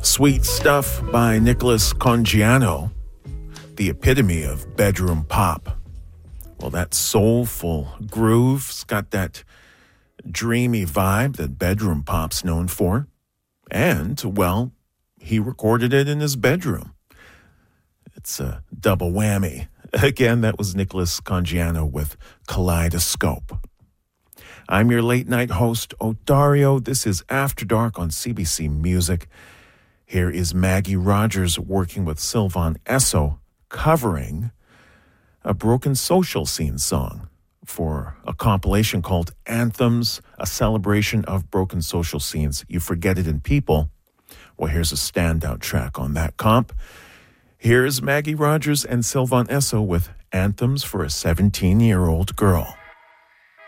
Sweet Stuff by Nicholas Congiano, the epitome of bedroom pop. Well, that soulful groove's got that dreamy vibe that bedroom pop's known for. And, well, he recorded it in his bedroom. It's a double whammy. Again, that was Nicholas Congiano with Kaleidoscope. I'm your late-night host, Odario. This is After Dark on CBC Music. Here is Maggie Rogers working with Sylvan Esso, covering a Broken Social Scene song for a compilation called Anthems, a celebration of broken social scenes. You Forget It in People. Well, here's a standout track on that comp. Here's Maggie Rogers and Sylvan Esso with Anthems for a 17-year-old Girl.